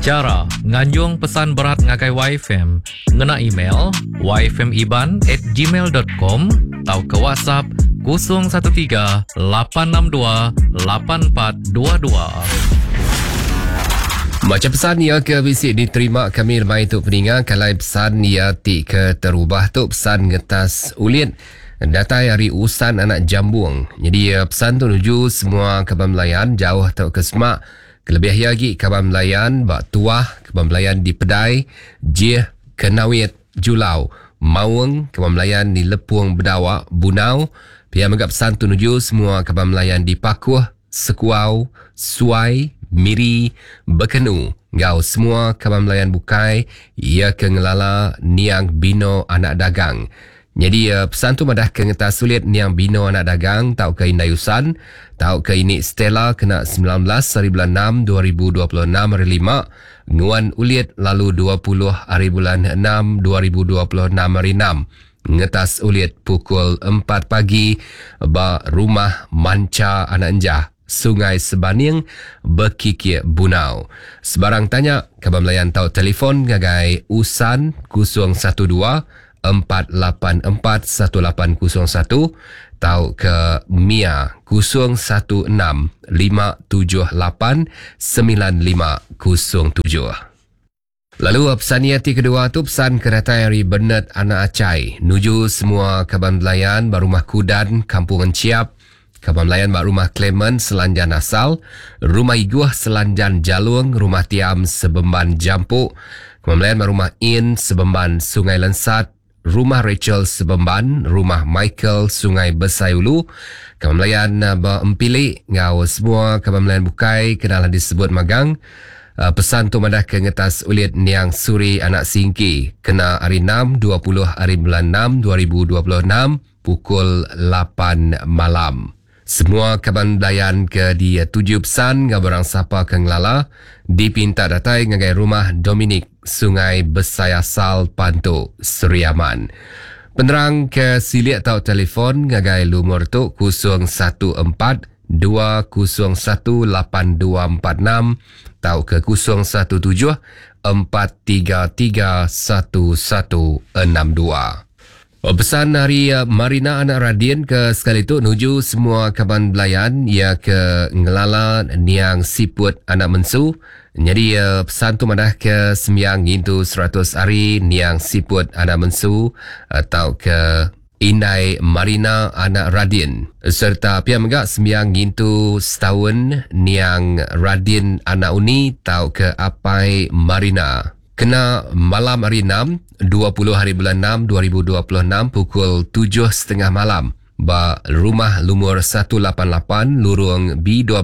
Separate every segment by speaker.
Speaker 1: Cara nganjung pesan berat ngagai YFM, ngena email yfmiban@gmail.com atau ke WhatsApp 013-862-8422.
Speaker 2: Macam pesan ia ke bisik diterima kami remai tu peningat kalai pesan ia ti ke terubah tu pesan ngetas ulit datai hari usan anak jambung. Jadi pesan tu nuju semua kaban melayan jauh tu ke semak. Kelebih lagi kaban melayan bak tuah kaban melayan di Pedai, Jih, Kenawit, Julau, Maweng, kaban melayan di Lepung Bedawak, Bunau. Pihak megap pesan tu nuju semua kaban melayan di Pakuh, Sekuau, Suai, Miri, Bekenu. Ngau semua kaban melayan bukai ia ke ngelala niang bino anak dagang. Jadi pesan tu madah ke ngetas sulit niang bino anak dagang tau ke indayusan, tau ke ini Stella kena 19 hari bulan 6 2026 hari 5, nguan ulit lalu 20 hari bulan 6 2026 hari 6. Ngetas ulit pukul 4 pagi ba rumah Manca anak enjah. Sungai Sebaning, Bekikik, Bunau. Sebarang tanya, kaban melayan tau telefon ngagai Usan 012-484-1801 tau ke Mia 016-578-9507. Lalu pesan yati kedua tu pesan kereta hari Bernard anak Acai. Nuju semua kaban melayan barumah Kudan, Kampung Enciap, kaban melayan bak rumah Clement Selanjan Asal, rumah Iguah Selanjan Jalung, rumah Tiam Sebemban Jampuk, kaban melayan bak rumah In Sebemban Sungai Lensat, rumah Rachel Sebemban, rumah Michael Sungai Besayulu, kaban melayan bak Empili, ngau semua kaban melayan bukai kenalah disebut magang. Pesan tu madah ke ngetas ulit niang Suri anak Singki kena hari 6 20 hari bulan 6 2026 pukul 8 malam. Semua kaban belayan ke di 7 pesan ngabarang siapa ke ngelala dipinta datai ngagai rumah Dominic Sungai Besayasal Panto Seriaman. Penerang ke silik tau telefon ngagai lumur tu 014 2018246 tau ke 017 4331162. Pesan hari Marina anak Radin ke sekali tu nuju semua kaban belayan ia ke ngelala niang siput anak mensu. Jadi pesan tu madah ke sembiang intu 100 hari niang siput anak mensu atau ke Indai Marina anak Radin serta pihak megak sembiang intu setahun niang Radin anak uni tau ke Apai Marina. Kena malam hari 6, 20 hari bulan 6, 2026 pukul 7.30 malam. Ba rumah lumur 188 lurung B12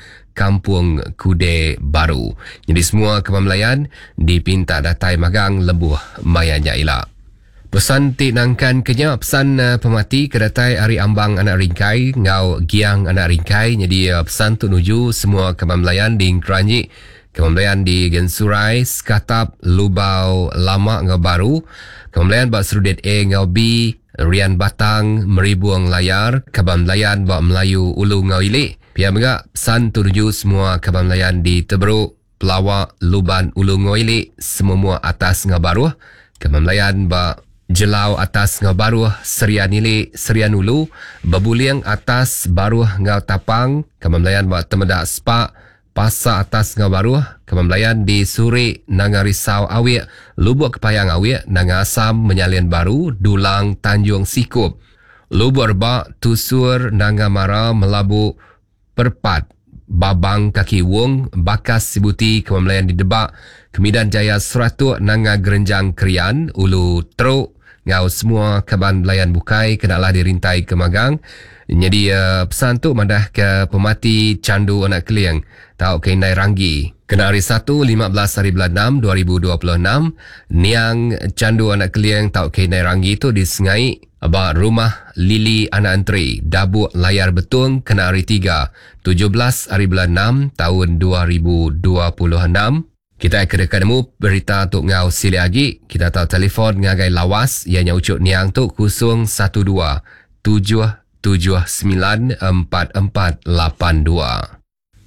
Speaker 2: Kampung Kude Baru. Jadi semua kawan melayan dipinta datai magang lebuh mayanya ilak. Pesan tik nangkan kenya pesan pemati kedatai hari ambang anak ringkai ngau giang anak ringkai. Jadi pesan tu nuju semua kawan melayan di Keranji, kawan melayan di Gensurai, Skatap, Lubau, Lama ngau Baru, kawan melayan bak Serudit A ngau B, Rian Batang, Meribuang Layar, kawan melayan bak Melayu Ulu ngau Ilik. Pihak megak pesan tu nuju semua kawan melayan di Teberuk, Pelawak, Luban, Ulu ngau Ilik, semua atas ngau Baru, kawan melayan bak Jelau atas ngau Baruh, Serian Ilik, Serian Ulu, Babuliang atas Baruh ngau Tapang, kawan melayan bak Temedak Sepak, Pasar atas ngau Baruh, kawan melayan di Suri, Nanga Risau Awik, Lubuk Kepayang Awik, Nanga Asam, Menyalin Baru, Dulang, Tanjung Sikup, Lubuk Rebak, Tusur, Nanga Mara, Melabu, Perpat, Babang Kaki Wong, Bakas Sibuti, kawan melayan di Debak, Kemidan Jaya Seratuk, Nanga Gerenjang Krian, Ulu Teruk, ngau semua kaban belayan bukai kenalah dirintai ke magang. Jadi pesan tu madah ke pemati Candu Anak Keliang tau ke Indai Ranggi. Kena hari 1 15 hari bulan 6 2026 niang Candu Anak Keliang tau ke Indai Ranggi tu disengai abang rumah Lili Anak Antri Dabuk Layar Betung kena hari 3 17 hari bulan 6 tahun 2026. Kita kedekatmu berita untuk ngau sili lagi. Kita tahu telefon ngagai lawas ianya ucuk niang tu 012 779 4482.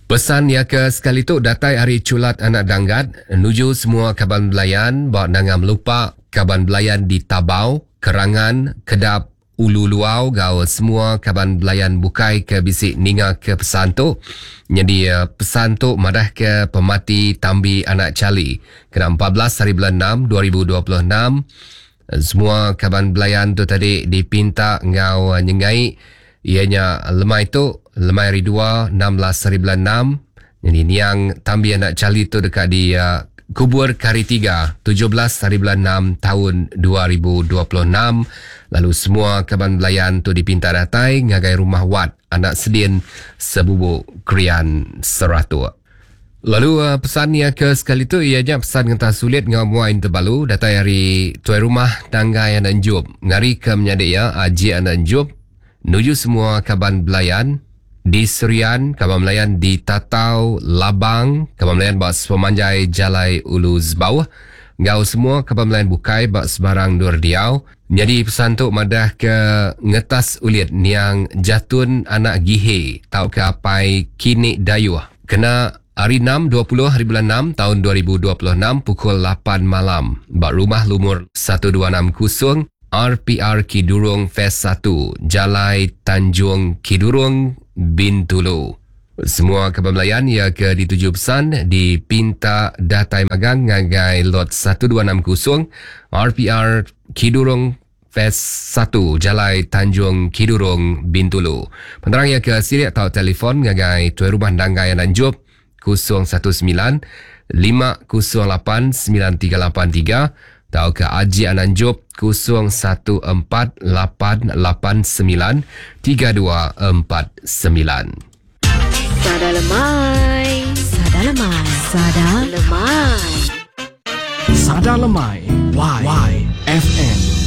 Speaker 2: Pesan ya ke sekali tu datai hari culat anak danggat nuju semua kaban belayan bawa nangam lupa kaban belayan di Tabau, Kerangan, Kedap, Ulu Luau gau semua kaban belayan bukai ke bisik ninga ke pesan tu. Jadi pesan tu madah ke pemati Tambi Anak Cali kena 14 hari bulan 6 2026. Semua kaban belayan tu tadi dipinta ngau nyengai ianya lemai tu lemai hari 2 16 hari bulan 6. Jadi niang Tambi Anak Cali tu dekat di Kubur Kari 3 17 hari bulan 6 tahun 2026. Lalu semua kaban belayan tu dipinta datai ngagai rumah Wat Anak Sedin Sebubuk Krian Seratu. Lalu pesannya ke sekali tu ianya pesan ngentah sulit ngamuain terbalu datai hari tuai rumah tanggai anak Njub ngari ke menyadik ya aji anak Njub nuju semua kaban belayan di Serian, kaban belayan di Tatau, Labang, kaban belayan bak Sepemanjai Jalai Ulu Zbau. Ngau semua kaban belayan bukai bak sebarang Nur Diau. Jadi pesan tu madah ke ngetas ulit niang jatun anak gihe tau ke apai kini dayuh. Kena hari 6 20 hari bulan 6 tahun 2026 pukul 8 malam. Bak rumah lumur 1260 RPR Kidurung Phase 1 Jalai Tanjung Kidurung Bintulu. Semua kaban belayan ia ke dituju pesan dipinta datai magang ngagai lot 1260 RPR Kidurung Phase 1 Jalai Tanjung Kidurung Bintulu. Penerang ia ke sirik atau telefon ngagai tuai rumah danggai Nanjub 019 508 9383 atau ke Haji Ananjub 014889 3249.
Speaker 3: Sada lemai, sada lemai, sada lemai.
Speaker 4: Sada Lemai YFM